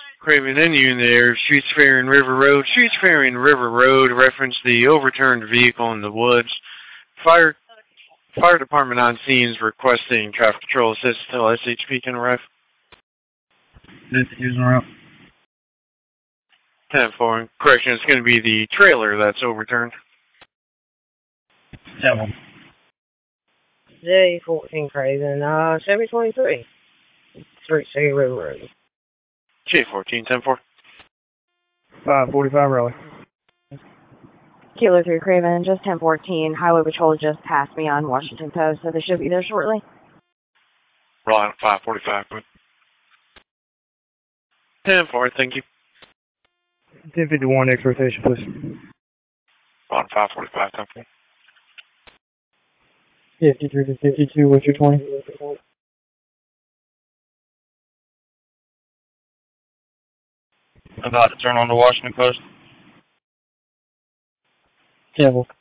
Craven Indian there, Streets Fair and River Road. Streets Fair and River Road reference the overturned vehicle in the woods. Fire department on scenes requesting traffic control assist until SHP can arrive. Using route. 10-4. Correction, it's going to be the trailer that's overturned. 10-1. J14 Craven, 723. Street City River Road. J14, 10-4. 545 Raleigh. Kilo 3 Craven, just 1014. Highway Patrol just passed me on Washington Post, so they should be there shortly. Rolling at 545, but 10-4, thank you. 1051 X rotation, please. Rolling 545, 10-4. 53 to 52, what's your 20? About to turn on to Washington Post. Campbell.